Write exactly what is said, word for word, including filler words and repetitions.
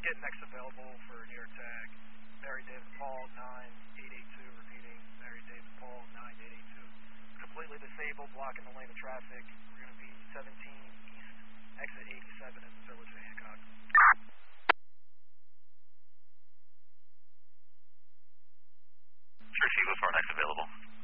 get next available for New York Tag. Mary David Paul, nine eight eight two, repeating, Mary David Paul, nine eight eight two. Completely disabled, blocking the lane of traffic. We're going to be seventeen East, exit eighty-seven in the Village of Hancock. Sure, Chief, for next available.